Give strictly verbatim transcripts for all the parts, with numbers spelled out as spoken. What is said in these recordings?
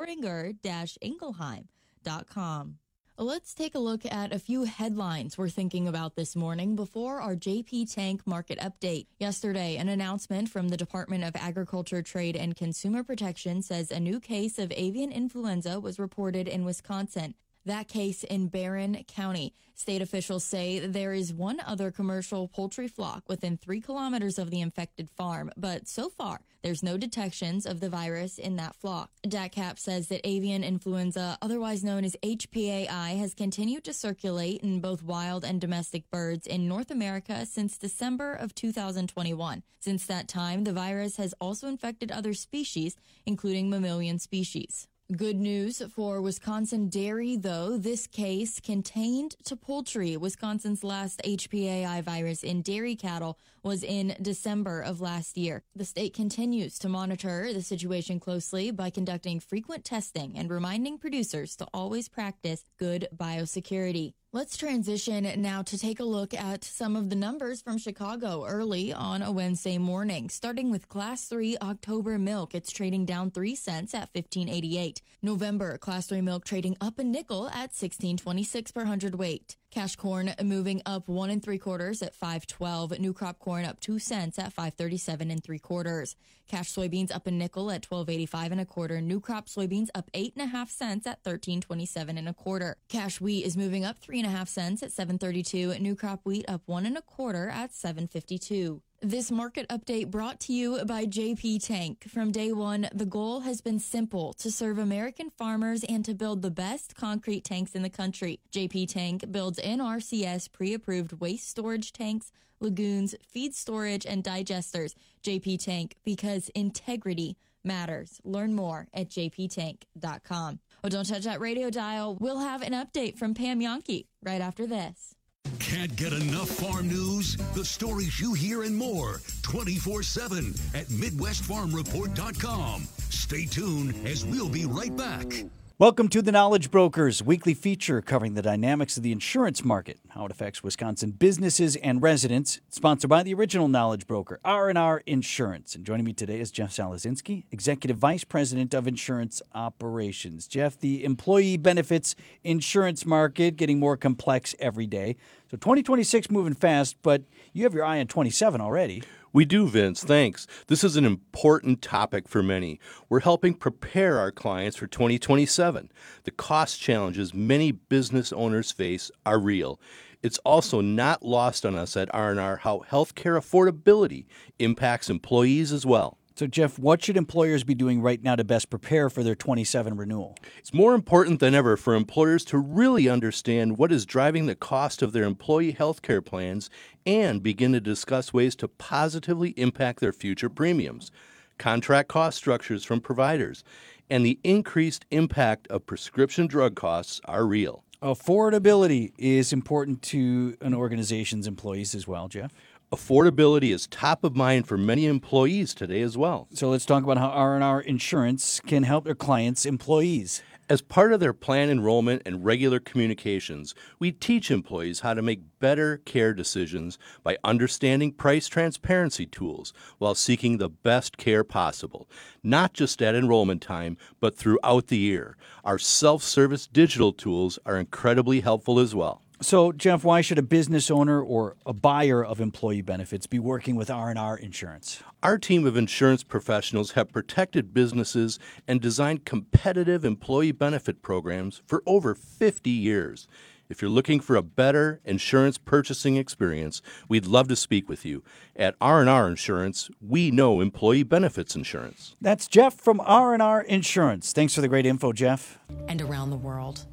boehringer dash ingelheim dot com. Let's take a look at a few headlines we're thinking about this morning before our J P Tank market update. Yesterday, an announcement from the Department of Agriculture, Trade, and Consumer Protection says a new case of avian influenza was reported in Wisconsin. That case in Barron County. State officials say there is one other commercial poultry flock within three kilometers of the infected farm, but so far there's no detections of the virus in that flock. D A C A P says that avian influenza, otherwise known as H P A I, has continued to circulate in both wild and domestic birds in North America since December of two thousand twenty-one. Since that time, the virus has also infected other species, including mammalian species. Good news for Wisconsin dairy, though. This case contained to poultry. Wisconsin's last H P A I virus in dairy cattle was in December of last year. The state continues to monitor the situation closely by conducting frequent testing and reminding producers to always practice good biosecurity. Let's transition now to take a look at some of the numbers from Chicago early on a Wednesday morning. Starting with Class three October milk, it's trading down three cents at fifteen eighty-eight. November Class three milk trading up a nickel at sixteen twenty-six per hundredweight. Cash corn moving up one and three quarters at five twelve. New crop corn up two cents at five thirty-seven and three quarters. Cash soybeans up a nickel at twelve eighty-five and a quarter. New crop soybeans up eight and a half cents at thirteen twenty-seven and a quarter. Cash wheat is moving up three and a half cents at seven thirty-two. New crop wheat up one and a quarter at seven fifty-two. This market update brought to you by J P Tank. From day one, the goal has been simple: to serve American farmers and to build the best concrete tanks in the country. J P Tank builds N R C S pre-approved waste storage tanks, lagoons, feed storage, and digesters. J P Tank, because integrity matters. Learn more at j p tank dot com. Oh, don't touch that radio dial. We'll have an update from Pam Yonke right after this. Can't get enough farm news? The stories you hear and more twenty-four seven at midwest farm report dot com. Stay tuned as we'll be right back. Welcome to the Knowledge Brokers weekly feature covering the dynamics of the insurance market, how it affects Wisconsin businesses and residents. Sponsored by the original Knowledge Broker, R and R Insurance. And joining me today is Jeff Salazinski, Executive Vice President of Insurance Operations. Jeff, the employee benefits insurance market getting more complex every day. So twenty twenty-six moving fast, but you have your eye on twenty-seven already. We do, Vince. Thanks. This is an important topic for many. We're helping prepare our clients for twenty twenty-seven. The cost challenges many business owners face are real. It's also not lost on us at R and R how healthcare affordability impacts employees as well. So, Jeff, what should employers be doing right now to best prepare for their twenty-seven renewal? It's more important than ever for employers to really understand what is driving the cost of their employee health care plans and begin to discuss ways to positively impact their future premiums, contract cost structures from providers, and the increased impact of prescription drug costs are real. Affordability is important to an organization's employees as well, Jeff. Affordability is top of mind for many employees today as well. So let's talk about how R and R Insurance can help their clients' employees. As part of their plan enrollment and regular communications, we teach employees how to make better care decisions by understanding price transparency tools while seeking the best care possible, not just at enrollment time, but throughout the year. Our self-service digital tools are incredibly helpful as well. So, Jeff, why should a business owner or a buyer of employee benefits be working with R and R Insurance? Our team of insurance professionals have protected businesses and designed competitive employee benefit programs for over fifty years. If you're looking for a better insurance purchasing experience, we'd love to speak with you. At R and R Insurance, we know employee benefits insurance. That's Jeff from R and R Insurance. Thanks for the great info, Jeff. And around the world.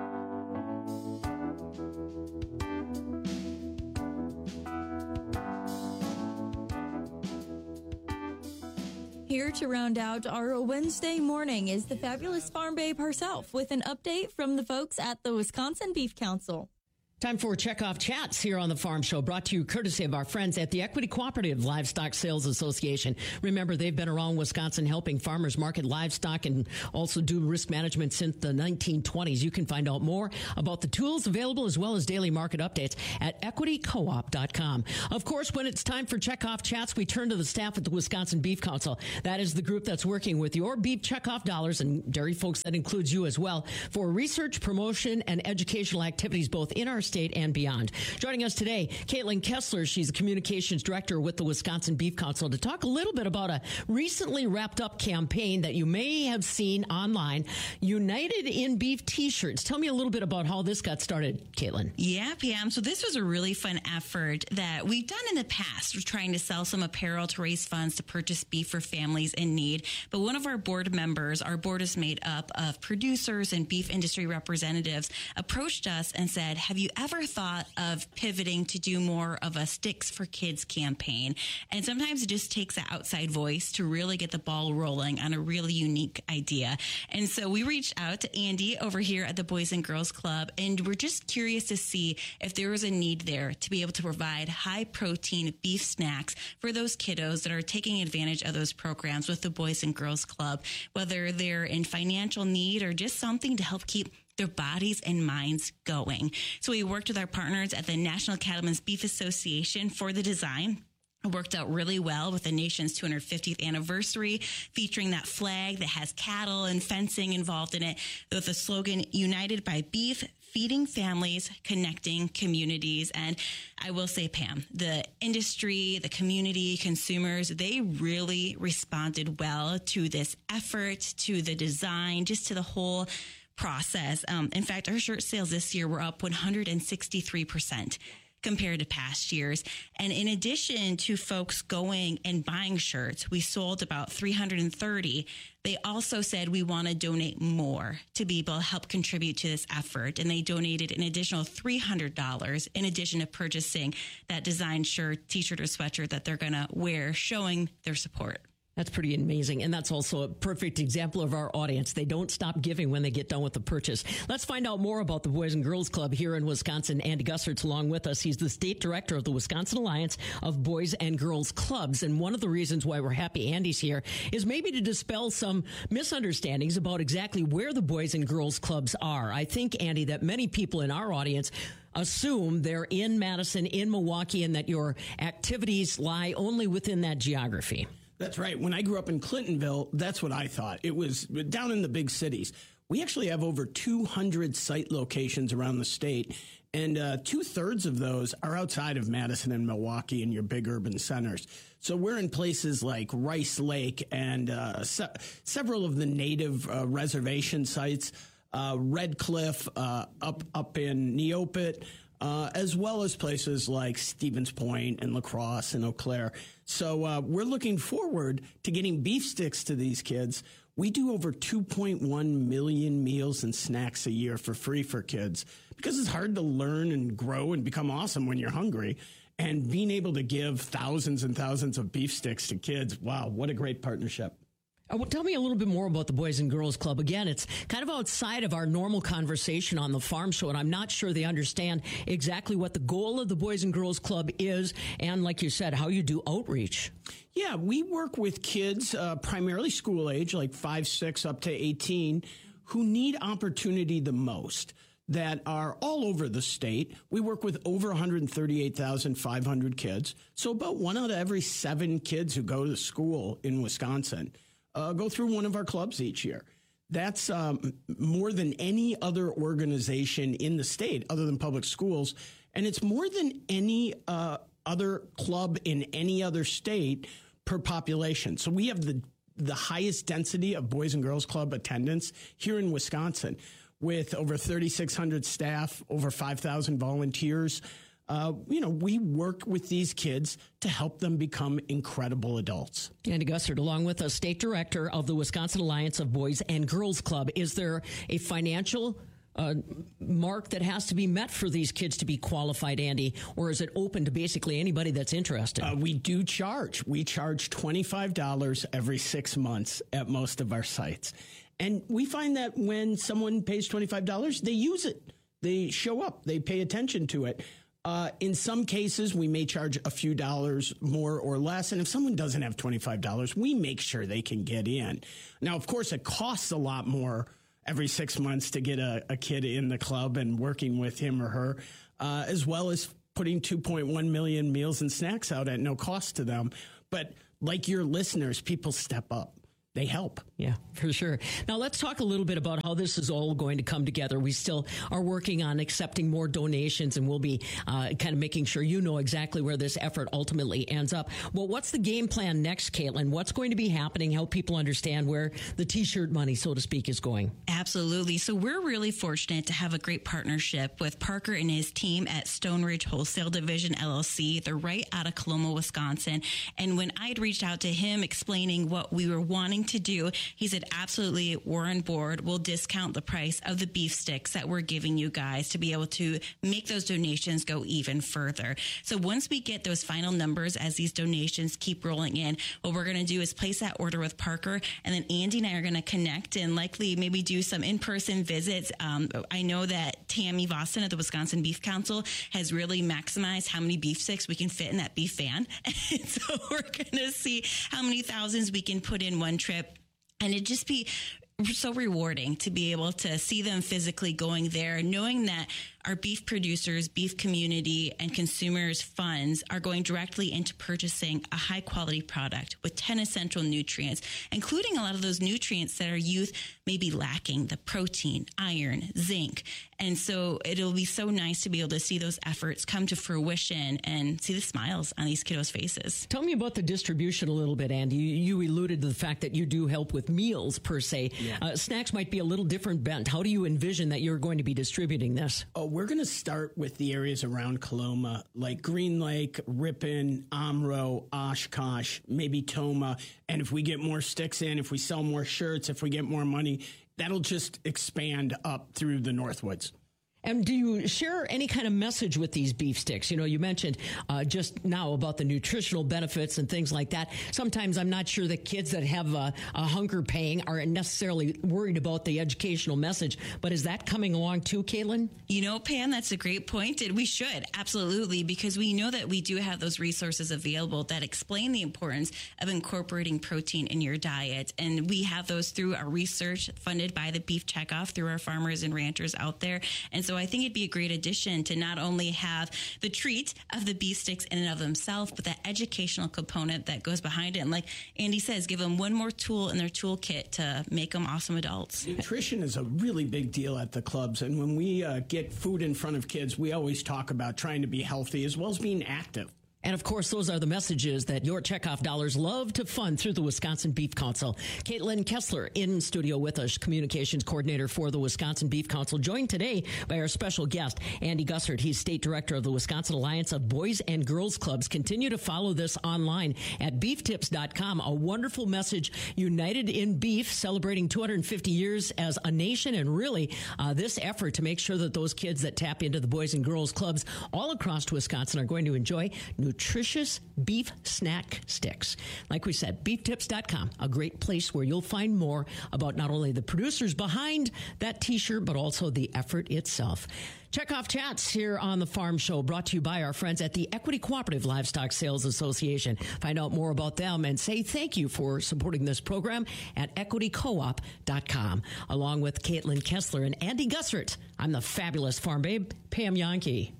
Here to round out our Wednesday morning is the fabulous Farm Babe herself with an update from the folks at the Wisconsin Beef Council. Time for Checkoff Chats here on the Farm Show, brought to you courtesy of our friends at the Equity Cooperative Livestock Sales Association. Remember, they've been around Wisconsin helping farmers market livestock and also do risk management since the nineteen twenties. You can find out more about the tools available as well as daily market updates at equity co op dot com. Of course, when it's time for Checkoff Chats, we turn to the staff at the Wisconsin Beef Council. That is the group that's working with your beef checkoff dollars, and dairy folks, that includes you as well, for research, promotion, and educational activities both in our state and beyond. Joining us today, Caitlin Kessler. She's a communications director with the Wisconsin Beef Council, to talk a little bit about a recently wrapped up campaign that you may have seen online, United in Beef t-shirts. Tell me a little bit about how this got started, Caitlin. Yeah, Pam. So this was a really fun effort that we've done in the past. We're trying to sell some apparel to raise funds to purchase beef for families in need. But one of our board members, our board is made up of producers and beef industry representatives, approached us and said, have you ever thought of pivoting to do more of a Sticks for Kids campaign? And sometimes it just takes an outside voice to really get the ball rolling on a really unique idea. And so we reached out to Andy over here at the Boys and Girls Club, and we're just curious to see if there was a need there to be able to provide high protein beef snacks for those kiddos that are taking advantage of those programs with the Boys and Girls Club, whether they're in financial need or just something to help keep their bodies and minds going. So we worked with our partners at the National Cattlemen's Beef Association for the design. It worked out really well with the nation's two hundred fiftieth anniversary, featuring that flag that has cattle and fencing involved in it, with the slogan, United by Beef, feeding families, connecting communities. And I will say, Pam, the industry, the community, consumers, they really responded well to this effort, to the design, just to the whole process. Um, in fact, our shirt sales this year were up one hundred sixty-three percent compared to past years. And in addition to folks going and buying shirts, we sold about three hundred thirty. They also said we want to donate more to be able to help contribute to this effort. And they donated an additional three hundred dollars in addition to purchasing that design shirt, t-shirt, or sweatshirt that they're going to wear, showing their support. That's pretty amazing. And that's also a perfect example of our audience. They don't stop giving when they get done with the purchase. Let's find out more about the Boys and Girls Club here in Wisconsin. Andy Gussert's along with us. He's the state director of the Wisconsin Alliance of Boys and Girls Clubs. And one of the reasons why we're happy Andy's here is maybe to dispel some misunderstandings about exactly where the Boys and Girls Clubs are. I think, Andy, that many people in our audience assume they're in Madison, in Milwaukee, and that your activities lie only within that geography. That's right. When I grew up in Clintonville, that's what I thought. It was down in the big cities. We actually have over two hundred site locations around the state, and uh, two-thirds of those are outside of Madison and Milwaukee and your big urban centers. So we're in places like Rice Lake and uh, se- several of the native uh, reservation sites, uh, Red Cliff, uh, up, up in Neopet, Uh, as well as places like Stevens Point and La Crosse and Eau Claire. So uh, we're looking forward to getting beef sticks to these kids. We do over two point one million meals and snacks a year for free for kids, because it's hard to learn and grow and become awesome when you're hungry. And being able to give thousands and thousands of beef sticks to kids, wow, what a great partnership. Uh, well, tell me a little bit more about the Boys and Girls Club. Again, it's kind of outside of our normal conversation on the Farm Show, and I'm not sure they understand exactly what the goal of the Boys and Girls Club is, and like you said, how you do outreach. Yeah, we work with kids, uh, primarily school age, like five, six, up to eighteen, who need opportunity the most, that are all over the state. We work with over one hundred thirty-eight thousand five hundred kids, so about one out of every seven kids who go to school in Wisconsin Uh, go through one of our clubs each year. That's um, more than any other organization in the state other than public schools. And it's more than any uh, other club in any other state per population. So we have the, the highest density of Boys and Girls Club attendance here in Wisconsin, with over thirty-six hundred staff, over five thousand volunteers. Uh, you know, we work with these kids to help them become incredible adults. Andy Gussert, along with us, state director of the Wisconsin Alliance of Boys and Girls Club. Is there a financial uh, mark that has to be met for these kids to be qualified, Andy, or is it open to basically anybody that's interested? Uh, we do charge. We charge twenty-five dollars every six months at most of our sites. And we find that when someone pays twenty-five dollars, they use it. they show up, they pay attention to it. Uh, in some cases, we may charge a few dollars more or less. And if someone doesn't have twenty-five dollars, we make sure they can get in. Now, of course, it costs a lot more every six months to get a, a kid in the club and working with him or her, uh, as well as putting two point one million meals and snacks out at no cost to them. But like your listeners, people step up. They help. Yeah, for sure. Now, let's talk a little bit about how this is all going to come together. We still are working on accepting more donations, and we'll be uh, kind of making sure you know exactly where this effort ultimately ends up. Well, what's the game plan next, Caitlin? What's going to be happening? Help people understand where the T-shirt money, so to speak, is going. Absolutely. So we're really fortunate to have a great partnership with Parker and his team at Stone Ridge Wholesale Division, L L C. They're right out of Coloma, Wisconsin. And when I'd reached out to him explaining what we were wanting to do, he said, absolutely, we're on board. We'll discount the price of the beef sticks that we're giving you guys to be able to make those donations go even further. So once we get those final numbers as these donations keep rolling in, what we're going to do is place that order with Parker, and then Andy and I are going to connect and likely maybe do some in-person visits. Um, I know that Tammy Vossen at the Wisconsin Beef Council has really maximized how many beef sticks we can fit in that beef van. And so we're going to see how many thousands we can put in one trip. And it'd just be so rewarding to be able to see them physically going there, knowing that our beef producers, beef community, and consumers' funds are going directly into purchasing a high-quality product with ten essential nutrients, including a lot of those nutrients that our youth may be lacking, the protein, iron, zinc. And so it'll be so nice to be able to see those efforts come to fruition and see the smiles on these kiddos' faces. Tell me about the distribution a little bit, Andy. You, you alluded to the fact that you do help with meals, per se. Yeah. Uh, snacks might be a little different bent. How do you envision that you're going to be distributing this? Oh, we're going to start with the areas around Coloma, like Green Lake, Ripon, Omro, Oshkosh, maybe Toma. And if we get more sticks in, if we sell more shirts, if we get more money, that'll just expand up through the Northwoods. And do you share any kind of message with these beef sticks? You know, you mentioned uh, just now about the nutritional benefits and things like that. Sometimes I'm not sure that kids that have a, a hunger pang are necessarily worried about the educational message. But is that coming along too, Caitlin? You know, Pam, that's a great point. And we should, absolutely, because we know that we do have those resources available that explain the importance of incorporating protein in your diet. And we have those through our research funded by the Beef Checkoff through our farmers and ranchers out there. And so So I think it'd be a great addition to not only have the treat of the beef sticks in and of themselves, but that educational component that goes behind it. And like Andy says, give them one more tool in their toolkit to make them awesome adults. Nutrition is a really big deal at the clubs. And when we uh, get food in front of kids, we always talk about trying to be healthy as well as being active. And, of course, those are the messages that your checkoff dollars love to fund through the Wisconsin Beef Council. Caitlin Kessler in studio with us, communications coordinator for the Wisconsin Beef Council, joined today by our special guest, Andy Gussert. He's state director of the Wisconsin Alliance of Boys and Girls Clubs. Continue to follow this online at beef tips dot com. A wonderful message, United in Beef, celebrating two hundred fifty years as a nation, and really uh, this effort to make sure that those kids that tap into the Boys and Girls Clubs all across Wisconsin are going to enjoy nutritious beef snack sticks. Like we said, beef tips dot com, a great place where you'll find more about not only the producers behind that T-shirt, but also the effort itself. Checkoff Chats here on the Farm Show, brought to you by our friends at the Equity Cooperative Livestock Sales Association. Find out more about them and say thank you for supporting this program at equity co op dot com. Along with Caitlin Kessler and Andy Gussert, I'm the fabulous farm babe, Pam Yankee.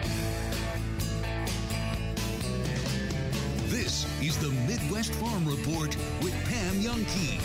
This is the Midwest Farm Report with Pam Yankee.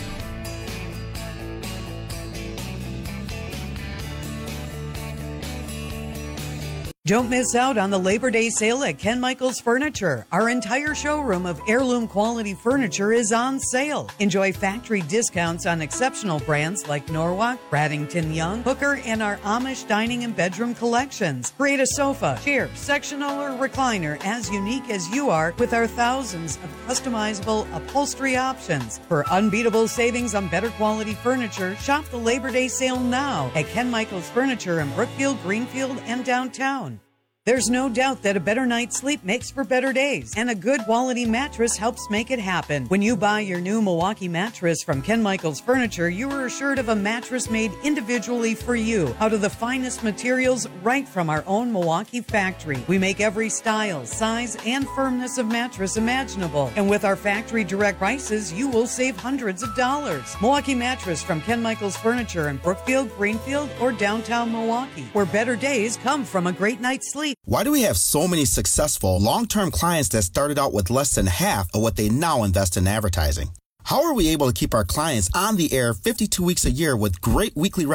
Don't miss out on the Labor Day sale at Ken Michaels Furniture. Our entire showroom of heirloom quality furniture is on sale. Enjoy factory discounts on exceptional brands like Norwalk, Bradington Young, Hooker, and our Amish dining and bedroom collections. Create a sofa, chair, sectional, or recliner as unique as you are with our thousands of customizable upholstery options. For unbeatable savings on better quality furniture, shop the Labor Day sale now at Ken Michaels Furniture in Brookfield, Greenfield, and downtown. There's no doubt that a better night's sleep makes for better days, and a good quality mattress helps make it happen. When you buy your new Milwaukee mattress from Ken Michaels Furniture, you are assured of a mattress made individually for you, out of the finest materials right from our own Milwaukee factory. We make every style, size, and firmness of mattress imaginable, and with our factory direct prices, you will save hundreds of dollars. Milwaukee Mattress from Ken Michaels Furniture in Brookfield, Greenfield, or downtown Milwaukee, where better days come from a great night's sleep. Why do we have so many successful long-term clients that started out with less than half of what they now invest in advertising? How are we able to keep our clients on the air fifty-two weeks a year with great weekly